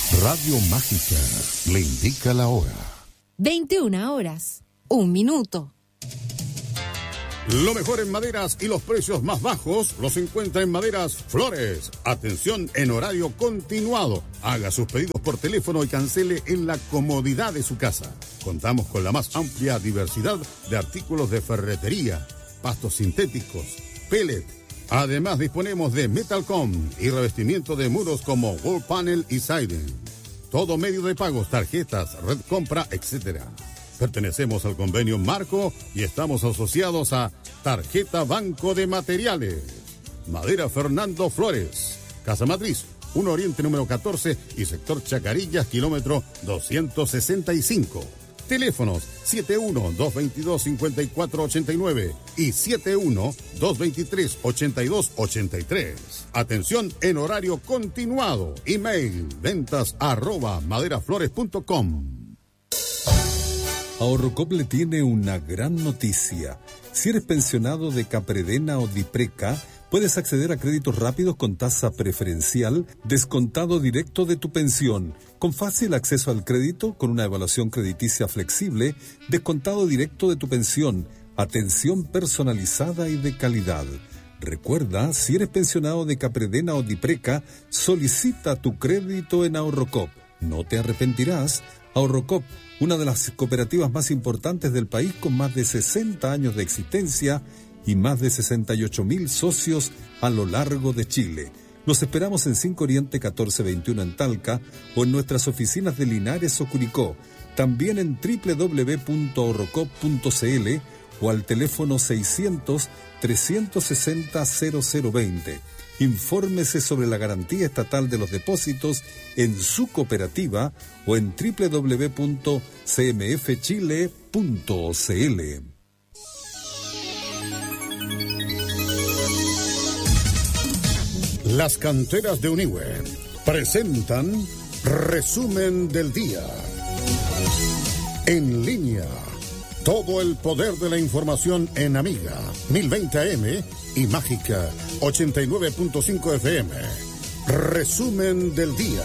Radio Mágica le indica la hora. 21 horas, 1 minuto. Lo mejor en maderas y los precios más bajos los encuentra en Maderas Flores. Atención en horario continuado. Haga sus pedidos por teléfono y cancele en la comodidad de su casa. Contamos con la más amplia diversidad de artículos de ferretería, pastos sintéticos, pellet. Además disponemos de Metalcom y revestimiento de muros como wall panel y siding. Todo medio de pagos, tarjetas, red compra, etc. Pertenecemos al convenio Marco y estamos asociados a Tarjeta Banco de Materiales. Madera Fernando Flores, Casa Matriz, 1 Oriente número 14 y sector Chacarillas, kilómetro 265. Teléfonos 71-222-5489 y 71-223-8283. Atención en horario continuado. Email ventas@maderaflores.com. Ahorrocop le tiene una gran noticia. Si eres pensionado de Capredena o Dipreca, puedes acceder a créditos rápidos con tasa preferencial, descontado directo de tu pensión, con fácil acceso al crédito, con una evaluación crediticia flexible, descontado directo de tu pensión, atención personalizada y de calidad. Recuerda, si eres pensionado de Capredena o Dipreca, solicita tu crédito en Ahorrocop. No te arrepentirás. Ahorrocop, una de las cooperativas más importantes del país con más de 60 años de existencia y más de 68,000 socios a lo largo de Chile. Los esperamos en 5 Oriente 1421 en Talca o en nuestras oficinas de Linares o Curicó. También en www.ahorrocop.cl o al teléfono 600-360-0020. Infórmese sobre la garantía estatal de los depósitos en su cooperativa o en www.cmfchile.cl. Las canteras de Uniwe presentan Resumen del Día. En línea, todo el poder de la información en Amiga 1020 AM y Mágica 89.5 FM. Resumen del Día.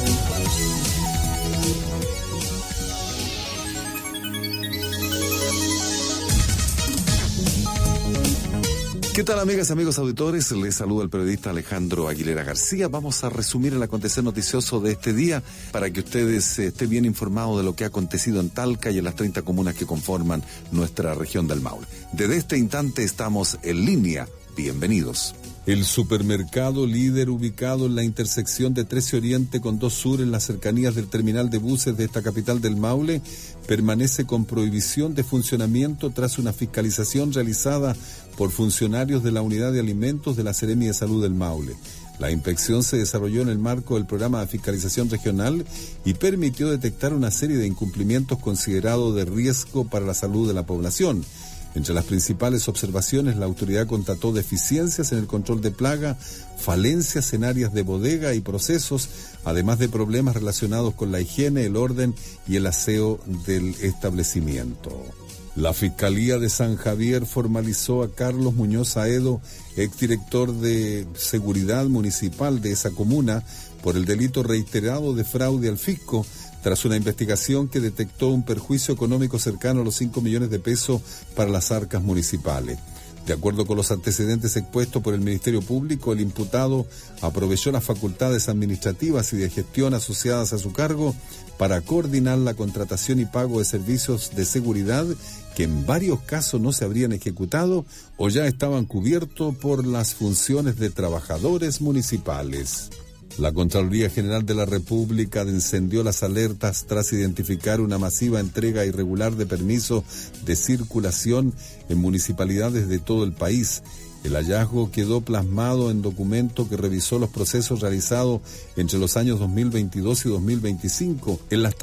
¿Qué tal, amigas, amigos auditores? Les saluda el periodista Alejandro Aguilera García. Vamos a resumir el acontecer noticioso de este día para que ustedes estén bien informados de lo que ha acontecido en Talca y en las 30 comunas que conforman nuestra región del Maule. Desde este instante estamos en línea. Bienvenidos. El supermercado líder ubicado en la intersección de 13 Oriente con 2 Sur en las cercanías del terminal de buses de esta capital del Maule permanece con prohibición de funcionamiento tras una fiscalización realizada por funcionarios de la Unidad de Alimentos de la Seremi de Salud del Maule. La inspección se desarrolló en el marco del programa de fiscalización regional y permitió detectar una serie de incumplimientos considerados de riesgo para la salud de la población. Entre las principales observaciones, la autoridad constató deficiencias en el control de plaga, falencias en áreas de bodega y procesos, además de problemas relacionados con la higiene, el orden y el aseo del establecimiento. La Fiscalía de San Javier formalizó a Carlos Muñoz Aedo, exdirector de Seguridad Municipal de esa comuna, por el delito reiterado de fraude al fisco, tras una investigación que detectó un perjuicio económico cercano a los 5 millones de pesos para las arcas municipales. De acuerdo con los antecedentes expuestos por el Ministerio Público, el imputado aprovechó las facultades administrativas y de gestión asociadas a su cargo para coordinar la contratación y pago de servicios de seguridad que en varios casos no se habrían ejecutado o ya estaban cubiertos por las funciones de trabajadores municipales. La Contraloría General de la República encendió las alertas tras identificar una masiva entrega irregular de permisos de circulación en municipalidades de todo el país. El hallazgo quedó plasmado en documento que revisó los procesos realizados entre los años 2022 y 2025 en las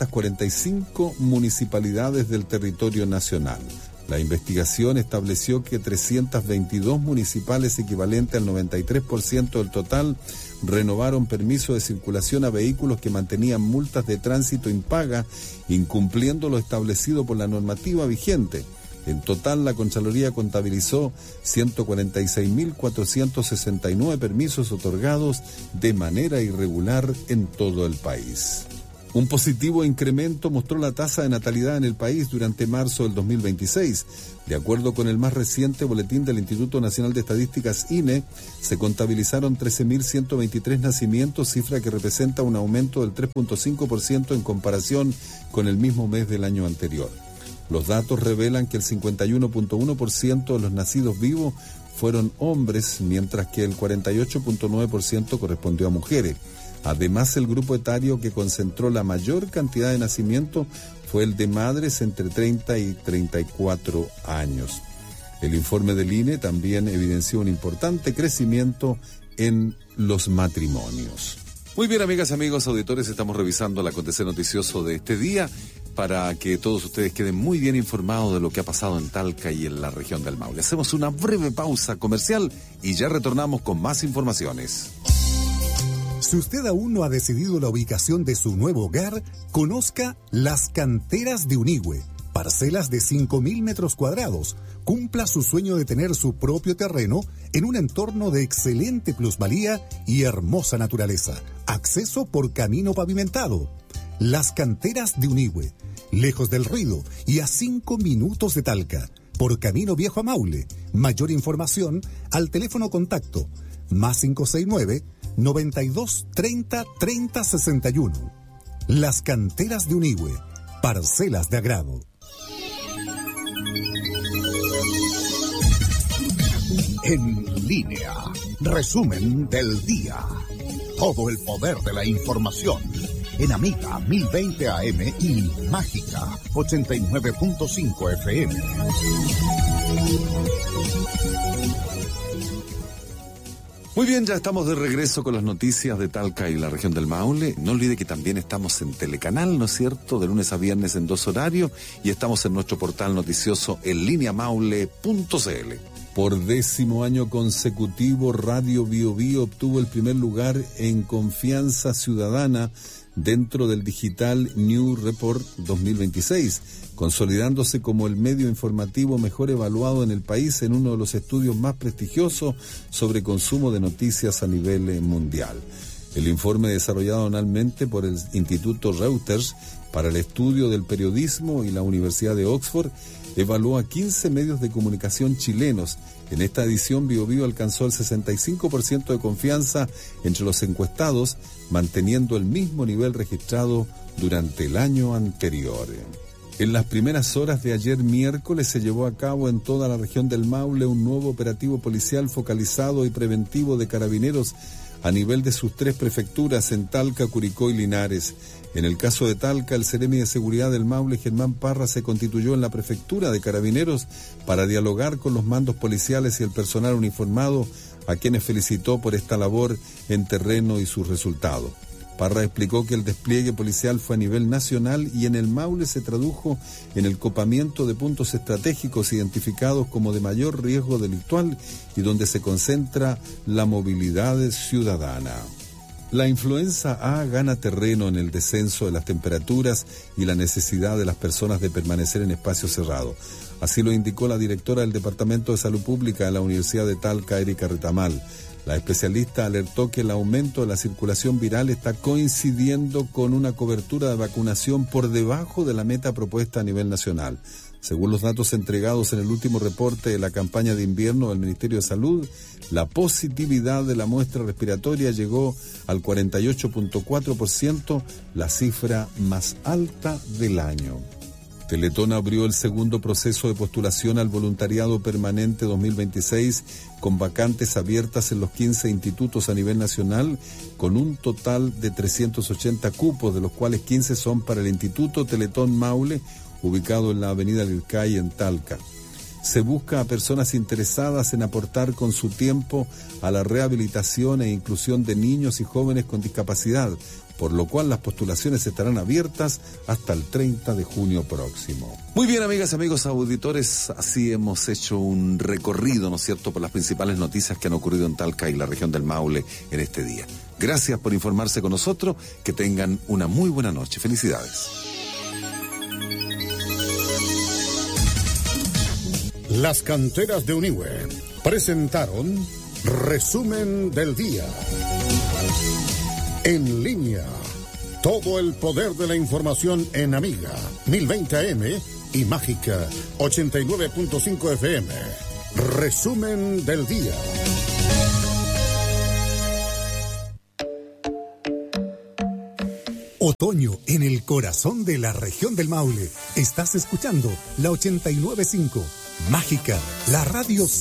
345 municipalidades del territorio nacional. La investigación estableció que 322 municipales, equivalente al 93% del total, renovaron permiso de circulación a vehículos que mantenían multas de tránsito impaga, incumpliendo lo establecido por la normativa vigente. En total, la Contraloría contabilizó 146.469 permisos otorgados de manera irregular en todo el país. Un positivo incremento mostró la tasa de natalidad en el país durante marzo del 2026. De acuerdo con el más reciente boletín del Instituto Nacional de Estadísticas, INE, se contabilizaron 13.123 nacimientos, cifra que representa un aumento del 3.5% en comparación con el mismo mes del año anterior. Los datos revelan que el 51.1% de los nacidos vivos fueron hombres, mientras que el 48.9% correspondió a mujeres. Además, el grupo etario que concentró la mayor cantidad de nacimientos fue el de madres entre 30 y 34 años. El informe del INE también evidenció un importante crecimiento en los matrimonios. Muy bien, amigas y amigos auditores, estamos revisando el acontecer noticioso de este día para que todos ustedes queden muy bien informados de lo que ha pasado en Talca y en la región del Maule. Hacemos una breve pausa comercial y ya retornamos con más informaciones. Si usted aún no ha decidido la ubicación de su nuevo hogar, conozca Las Canteras de Unigüe. Parcelas de 5.000 metros cuadrados. Cumpla su sueño de tener su propio terreno en un entorno de excelente plusvalía y hermosa naturaleza. Acceso por camino pavimentado. Las Canteras de Unigüe. Lejos del ruido y a 5 minutos de Talca. Por camino viejo a Maule. Mayor información al teléfono contacto +569 92 30 30 61. Las Canteras de Unigüe. Parcelas de agrado. En línea. Resumen del día. Todo el poder de la información. En Amiga 1020 AM y Mágica 89.5 FM. Muy bien, ya estamos de regreso con las noticias de Talca y la región del Maule. No olvide que también estamos en Telecanal, ¿no es cierto?, de lunes a viernes en 2 horarios, y estamos en nuestro portal noticioso en lineamaule.cl. Por 10º año consecutivo, Radio Bio Bio obtuvo el primer lugar en confianza ciudadana dentro del Digital News Report 2026, consolidándose como el medio informativo mejor evaluado en el país en uno de los estudios más prestigiosos sobre consumo de noticias a nivel mundial. El informe desarrollado anualmente por el Instituto Reuters para el Estudio del Periodismo y la Universidad de Oxford evaluó a 15 medios de comunicación chilenos. En esta edición, Bio Bio alcanzó el 65% de confianza entre los encuestados, manteniendo el mismo nivel registrado durante el año anterior. En las primeras horas de ayer miércoles se llevó a cabo en toda la región del Maule un nuevo operativo policial focalizado y preventivo de carabineros a nivel de sus 3 prefecturas en Talca, Curicó y Linares. En el caso de Talca, el Seremi de Seguridad del Maule, Germán Parra, se constituyó en la prefectura de Carabineros para dialogar con los mandos policiales y el personal uniformado, a quienes felicitó por esta labor en terreno y sus resultados. Parra explicó que el despliegue policial fue a nivel nacional y en el Maule se tradujo en el copamiento de puntos estratégicos identificados como de mayor riesgo delictual y donde se concentra la movilidad ciudadana. La influenza A gana terreno en el descenso de las temperaturas y la necesidad de las personas de permanecer en espacios cerrados. Así lo indicó la directora del Departamento de Salud Pública de la Universidad de Talca, Erika Retamal. La especialista alertó que el aumento de la circulación viral está coincidiendo con una cobertura de vacunación por debajo de la meta propuesta a nivel nacional. Según los datos entregados en el último reporte de la campaña de invierno del Ministerio de Salud, la positividad de la muestra respiratoria llegó al 48.4%, la cifra más alta del año. Teletón abrió el segundo proceso de postulación al voluntariado permanente 2026 con vacantes abiertas en los 15 institutos a nivel nacional, con un total de 380 cupos, de los cuales 15 son para el Instituto Teletón Maule, ubicado en la avenida Lircay en Talca. Se busca a personas interesadas en aportar con su tiempo a la rehabilitación e inclusión de niños y jóvenes con discapacidad, por lo cual las postulaciones estarán abiertas hasta el 30 de junio próximo. Muy bien, amigas y amigos auditores, así hemos hecho un recorrido, ¿no es cierto?, por las principales noticias que han ocurrido en Talca y la región del Maule en este día. Gracias por informarse con nosotros, que tengan una muy buena noche. Felicidades. Las canteras de Unihue presentaron Resumen del Día. En línea, todo el poder de la información en Amiga 1020 AM y Mágica 89.5 FM. Resumen del Día. Otoño en el corazón de la región del Maule. Estás escuchando la 89.5. Mágica, la radio